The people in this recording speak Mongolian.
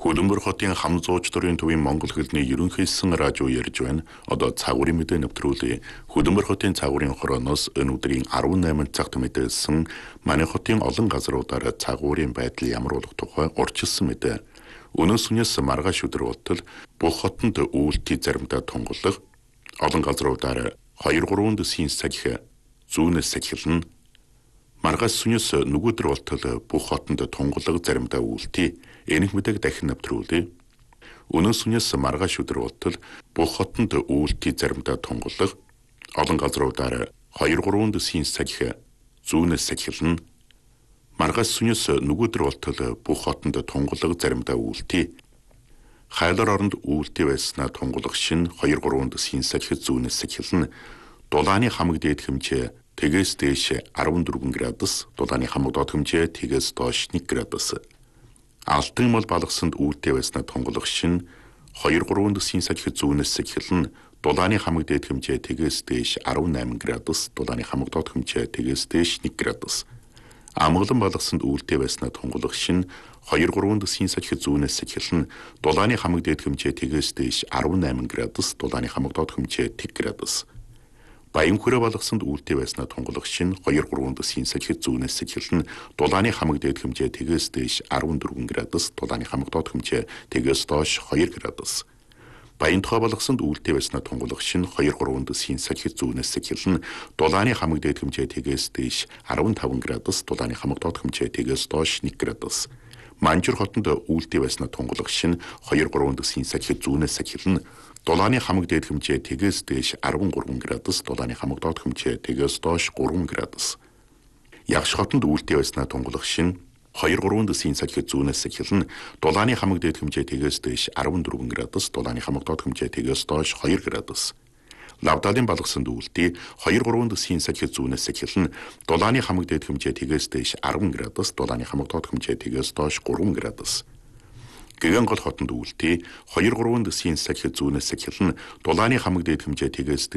Хөдөлмөр хотын хам зуучдын төвийн Монгол хэлний ерөнхийсэн радио ярьж байна. Одоо цагуурын мэдээ нэвтрүүлээ. Хөдөлмөр хотын цагуурын хорооноос энэ өдрийн 18 цагт мэдээлсэн манай хотын олон газруудаар цагуурын байдал ямар болох тухай урьдчилсан мэдээ. Өнөөс үнээс маргааш өдөр болтол бүх хотод үйлдэл заримдаа тунгалах, олон газруудаар 2-3 дэсийн сахих зүүнээс сахилна. Маргааш сүнээс нөгөөдөр болтол бүх хотод тунгалаг заримдаа үйлдэл энийг мэдэг дахин нэвтрүүлээ. Өнөөс үнээс маргааш өдөр болтол бүх хотод үйлдэл заримдаа тунгалаг, олон газруудаар 2-3 дэсийн сахих зүүнээс сахилна. Маргааш сүнээс нөгөөдөр болтол бүх хотод тунгалаг заримдаа үйлдэл хайлар оронд үйлдэл байснаа тунгалах шин 2-3 дэсийн сахих зүүнээс сахилна. Дулааны хамаг дээд хэмжээ тэгээс дээш 14 градус, дулааны хамаг доод хэмжээ тэгээс доош 1 градус. Алтан мал балгасанд үйлдэл байснаа тунгалах шин 2-3 дэсийн сахих зүүнээс сахилна. Дулааны хамаг дээд хэмжээ тэгээс дээш 18 градус, дулааны хамаг доод хэмжээ тэгээс дээш 1 градус. Амгалан балгасанд үйлдэл байснаа тунгалах шин 2-3 дэсийн сахих зүүнээс сахилна. Дулааны хамаг дээд хэмжээ тэгээс дээш 18 градус, дулааны хамаг доод хэмжээ 1 градус. Баян хүрээ балгасанд үйлдэл байснаа тунгалах шин 2-3 дэсийн сахих зүүнээс сахилна. Дулааны хамаг дээд хэмжээ тэгээс дээш 14 градус, дулааны хамаг доод хэмжээ тэгээс доош 2 градус. Баян тухай балгасанд үйлдэл байснаа тунгалах шин 2-3 дэсийн сахих зүүнээс сахилна. Дулааны хамаг дээд хэмжээ тэгээс дээш 15 градус, дулааны хамаг доод хэмжээ тэгээс доош 1 градус. Манжир хотод үйлдэл байснаа тунгалах шин 2-3 дэсийн сахих зүүнээс сахилна. Дулааны хамаг дээд хэмжээ тэгээс дээш 13 градус, дулааны хамаг доод хэмжээ тэгээс доош 3 градус. Ягш хотод үйлдэл байснаа тунгалах шин 2-3 дэсийн сахих зүүнээс сахилна. Дулааны хамаг дээд хэмжээ тэгээс дээш 14 градус, дулааны хамаг доод хэмжээ тэгээс доош 2 градус. Лавдалын балгасанд үйлдэл 2-3 дэсийн сахих зүүнээс сахилна. Дулааны хамаг дээд хэмжээ тэгээс дээш 10 градус, дулааны хамаг доод хэмжээ тэгээс доош 3 градус. Гэгэн гол хотод үйлдэл 2-3 дэсийн сахих зүүнээс сахилна. Дулааны хамаг дээд хэмжээ тэгээс